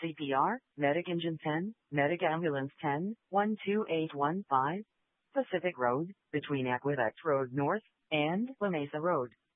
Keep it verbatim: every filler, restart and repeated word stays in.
C P R, Medic Engine ten, Medic Ambulance ten, one two eight one five, Pacific Road, between Aqueduct Road North and La Mesa Road.